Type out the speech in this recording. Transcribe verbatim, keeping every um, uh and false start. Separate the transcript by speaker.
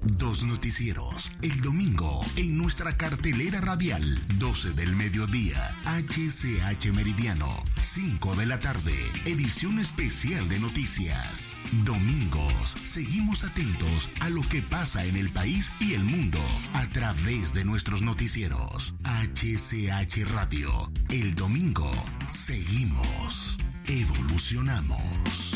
Speaker 1: Dos noticieros, el domingo en nuestra cartelera radial, doce del mediodía, H C H Meridiano, cinco de la tarde, edición especial de noticias. Domingos, seguimos atentos a lo que pasa en el país y el mundo a través de nuestros noticieros. H C H Radio, el domingo, seguimos, evolucionamos.